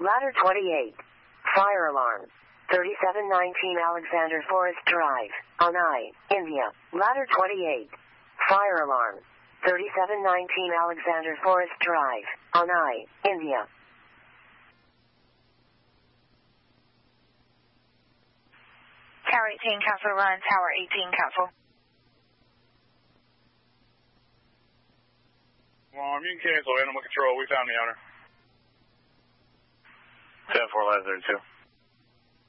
Ladder 28. Fire alarm. 3719 Alexander Forest Drive, Chennai, India. Ladder 28. Fire alarm. 3719 Alexander Forest Drive, Chennai, India. Tower 18, cancel run. Tower 18, cancel. Alarm, you can cancel animal control. We found the owner. 10-4, Ladder 32.